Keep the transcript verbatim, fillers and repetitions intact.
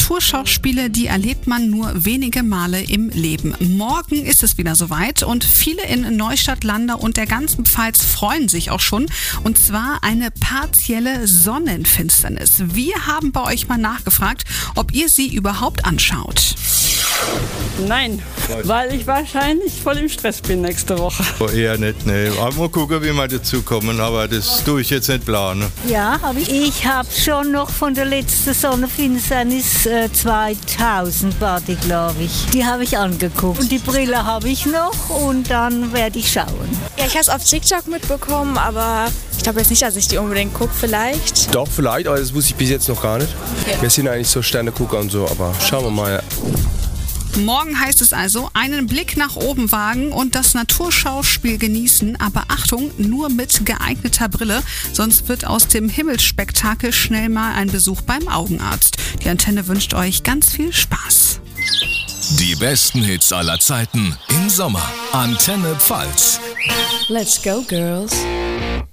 Naturschauspiele, die erlebt man nur wenige Male im Leben. Morgen ist es wieder soweit und viele in Neustadt, Landau und der ganzen Pfalz freuen sich auch schon. Und zwar eine partielle Sonnenfinsternis. Wir haben bei euch mal nachgefragt, ob ihr sie überhaupt anschaut. Nein, weil ich wahrscheinlich voll im Stress bin nächste Woche. Oh, eher nicht, ne. Mal gucken, wie wir dazu kommen, aber das tue ich jetzt nicht planen. Ja, habe ich. Ich habe schon noch von der letzten Sonnenfinsternis äh, zweitausend war die, glaube ich. Die habe ich angeguckt. Und die Brille habe ich noch und dann werde ich schauen. Ja, ich habe es auf TikTok mitbekommen, aber ich glaube jetzt nicht, dass ich die unbedingt gucke, vielleicht. Doch, vielleicht, aber das wusste ich bis jetzt noch gar nicht. Ja. Wir sind eigentlich so Sternegucker und so, aber schauen wir mal. Morgen heißt es also, einen Blick nach oben wagen und das Naturschauspiel genießen, aber Achtung, nur mit geeigneter Brille, sonst wird aus dem Himmelsspektakel schnell mal ein Besuch beim Augenarzt. Die Antenne wünscht euch ganz viel Spaß. Die besten Hits aller Zeiten im Sommer. Antenne Pfalz. Let's go, girls.